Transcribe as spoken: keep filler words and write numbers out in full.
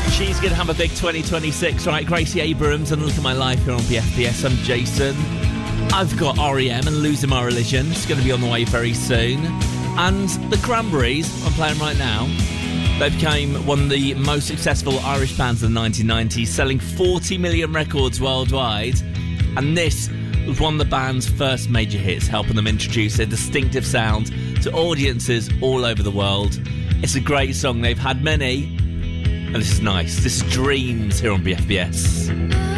She's going to have a big twenty twenty-six, right? Gracie Abrams and Look at My Life here on B F B S. I'm Jason. I've got R E M and Losing My Religion. It's going to be on the way very soon. And the Cranberries, I'm playing right now. They became one of the most successful Irish bands of the nineteen nineties, selling forty million records worldwide. And this was one of the band's first major hits, helping them introduce their distinctive sound to audiences all over the world. It's a great song. They've had many. And this is nice. This is Dreams here on B F B S.